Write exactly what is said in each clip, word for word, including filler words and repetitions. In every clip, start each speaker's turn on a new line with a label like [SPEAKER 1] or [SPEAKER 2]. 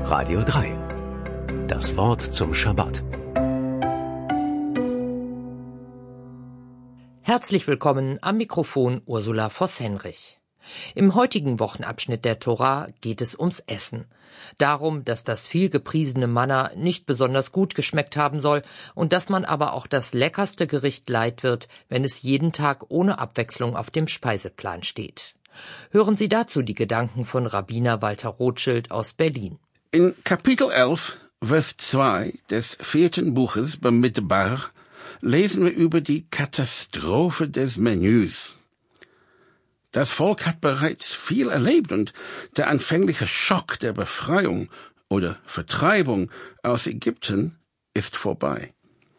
[SPEAKER 1] Radio drei. Das Wort zum Schabbat.
[SPEAKER 2] Herzlich willkommen am Mikrofon Ursula Voss-Henrich. Im heutigen Wochenabschnitt der Tora geht es ums Essen. Darum, dass das viel gepriesene Manna nicht besonders gut geschmeckt haben soll und dass man aber auch das leckerste Gericht leid wird, wenn es jeden Tag ohne Abwechslung auf dem Speiseplan steht. Hören Sie dazu die Gedanken von Rabbiner Walter Rothschild aus Berlin.
[SPEAKER 3] In Kapitel elf, Vers zwei des vierten Buches Bamidbar lesen wir über die Katastrophe des Menüs. Das Volk hat bereits viel erlebt und der anfängliche Schock der Befreiung oder Vertreibung aus Ägypten ist vorbei.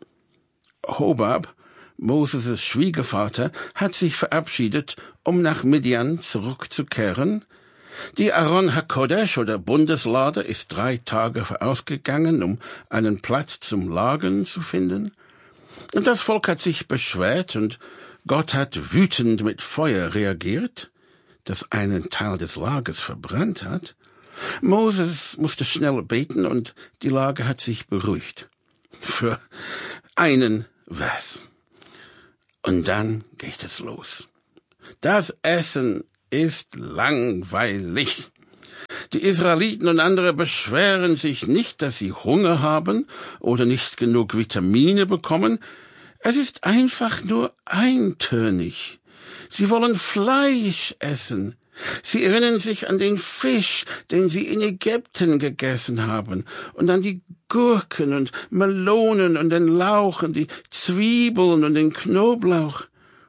[SPEAKER 3] Hobab, Moses' Schwiegervater, hat sich verabschiedet, um nach Midian zurückzukehren. Die Aron HaKodesh oder Bundeslade ist drei Tage vorausgegangen, um einen Platz zum Lagern zu finden. Und das Volk hat sich beschwert und Gott hat wütend mit Feuer reagiert, das einen Teil des Lagers verbrannt hat. Moses musste schnell beten und die Lage hat sich beruhigt. Für einen Vers. Und dann geht es los. Das Essen ist langweilig. Die Israeliten und andere beschweren sich nicht, dass sie Hunger haben oder nicht genug Vitamine bekommen. Es ist einfach nur eintönig. Sie wollen Fleisch essen. Sie erinnern sich an den Fisch, den sie in Ägypten gegessen haben, und an die Gurken und Melonen und den Lauch und die Zwiebeln und den Knoblauch.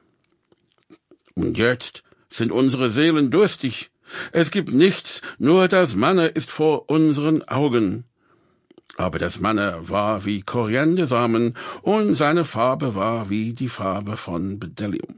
[SPEAKER 3] Und jetzt sind unsere Seelen durstig. Es gibt nichts, nur das Manna ist vor unseren Augen. Aber das Manna war wie Koriandersamen und seine Farbe war wie die Farbe von Bdellium.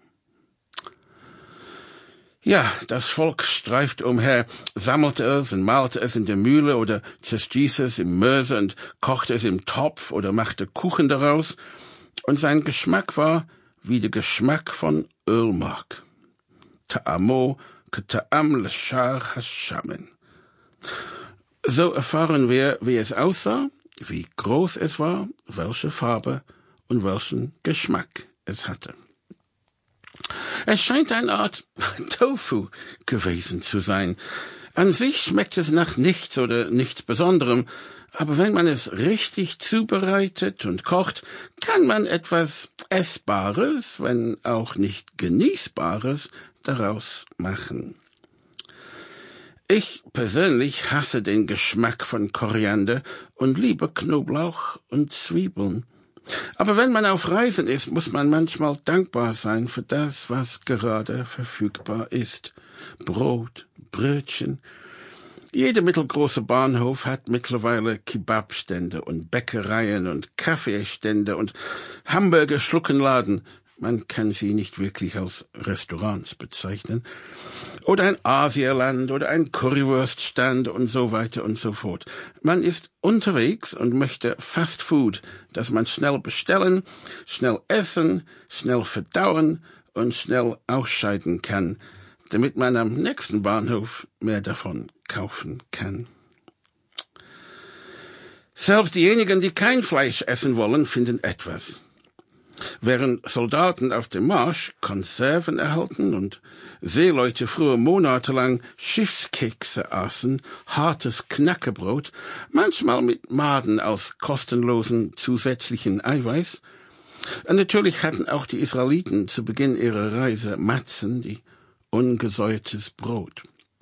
[SPEAKER 3] Ja, das Volk streifte umher, sammelte es und malte es in der Mühle oder zerstieß es im Mörser und kochte es im Topf oder machte Kuchen daraus. Und sein Geschmack war wie der Geschmack von Ölmark. Ta'amo keta'am l'shar hashamen. So erfahren wir, wie es aussah, wie groß es war, welche Farbe und welchen Geschmack es hatte. Es scheint eine Art Tofu gewesen zu sein. An sich schmeckt es nach nichts oder nichts Besonderem, aber wenn man es richtig zubereitet und kocht, kann man etwas Essbares, wenn auch nicht Genießbares, daraus machen. Ich persönlich hasse den Geschmack von Koriander und liebe Knoblauch und Zwiebeln. Aber wenn man auf Reisen ist, muss man manchmal dankbar sein für das, was gerade verfügbar ist. Brot, Brötchen. Jeder mittelgroße Bahnhof hat mittlerweile Kebabstände und Bäckereien und Kaffeestände und Hamburger-Schluckenladen. Man kann sie nicht wirklich als Restaurants bezeichnen. Oder ein Asialand oder ein Currywurststand und so weiter und so fort. Man ist unterwegs und möchte Fast Food, das man schnell bestellen, schnell essen, schnell verdauen und schnell ausscheiden kann, damit man am nächsten Bahnhof mehr davon kaufen kann. Selbst diejenigen, die kein Fleisch essen wollen, finden etwas. Während Soldaten auf dem Marsch Konserven erhalten und Seeleute früher monatelang Schiffskekse aßen, hartes Knackebrot, manchmal mit Maden als kostenlosen zusätzlichen Eiweiß. Und natürlich hatten auch die Israeliten zu Beginn ihrer Reise Matzen, die ungesäuertes Brot.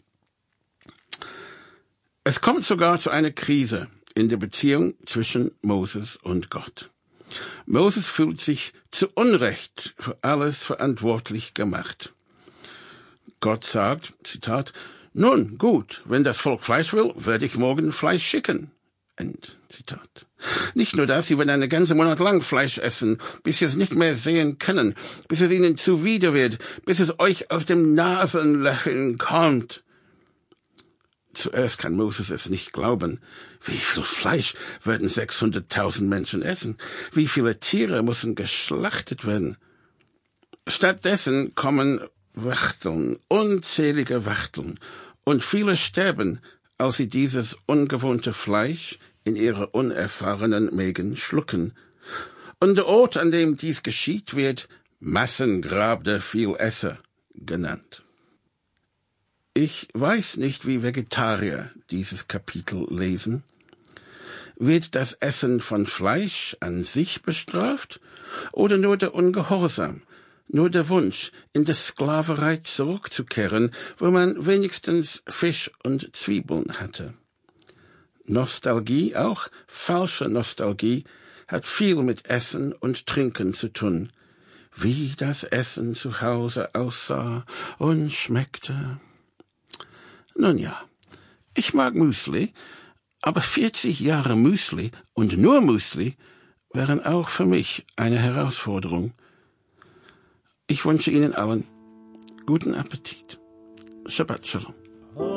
[SPEAKER 3] Es kommt sogar zu einer Krise in der Beziehung zwischen Moses und Gott. Moses fühlt sich zu Unrecht für alles verantwortlich gemacht. Gott sagt, Zitat, nun gut, wenn das Volk Fleisch will, werde ich morgen Fleisch schicken. End Zitat. Nicht nur das, sie werden einen ganzen Monat lang Fleisch essen, bis sie es nicht mehr sehen können, bis es ihnen zuwider wird, bis es euch aus dem Nasenlöchern kommt. Zuerst kann Moses es nicht glauben. Wie viel Fleisch werden sechshunderttausend Menschen essen? Wie viele Tiere müssen geschlachtet werden? Stattdessen kommen Wachteln, unzählige Wachteln, und viele sterben, als sie dieses ungewohnte Fleisch in ihre unerfahrenen Mägen schlucken. Und der Ort, an dem dies geschieht, wird Massengrab der Vielesser genannt. Ich weiß nicht, wie Vegetarier dieses Kapitel lesen. Wird das Essen von Fleisch an sich bestraft oder nur der Ungehorsam, nur der Wunsch, in die Sklaverei zurückzukehren, wo man wenigstens Fisch und Zwiebeln hatte? Nostalgie, auch falsche Nostalgie, hat viel mit Essen und Trinken zu tun. Wie das Essen zu Hause aussah und schmeckte. Nun ja, ich mag Müsli, aber vierzig Jahre Müsli und nur Müsli wären auch für mich eine Herausforderung. Ich wünsche Ihnen allen guten Appetit. Shabbat Shalom.